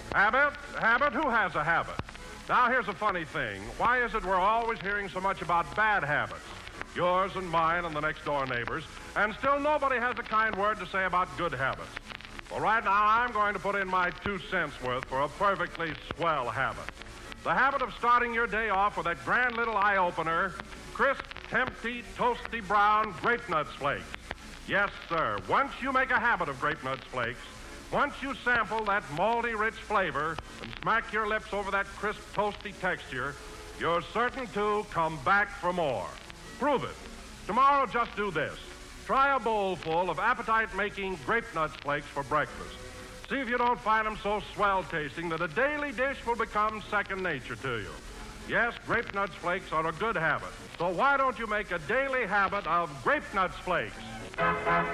Habit, who has a habit? Now, here's a funny thing. Why is it we're always hearing so much about bad habits? Yours and mine and the next-door neighbors, and still nobody has a kind word to say about good habits. Well, right now, I'm going to put in my 2 cents worth for a perfectly swell habit. The habit of starting your day off with that grand little eye-opener, crisp, tempty, toasty brown Grape Nuts Flakes. Yes, sir. Once you make a habit of Grape Nuts Flakes, once you sample that malty, rich flavor and smack your lips over that crisp, toasty texture, you're certain to come back for more. Prove it. Tomorrow, just do this. Try a bowl full of appetite-making Grape Nuts Flakes for breakfast. See if you don't find them so swell-tasting that a daily dish will become second nature to you. Yes, Grape Nuts Flakes are a good habit. So why don't you make a daily habit of Grape Nuts Flakes?